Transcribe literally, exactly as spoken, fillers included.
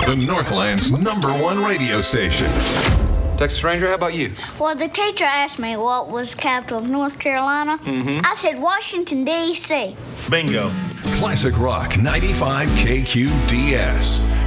the Northland's number one radio station. Texas Ranger, how about you? Well, the teacher asked me what was the capital of North Carolina. Mm-hmm. I said Washington, D C Bingo. Classic Rock ninety-five K Q D S.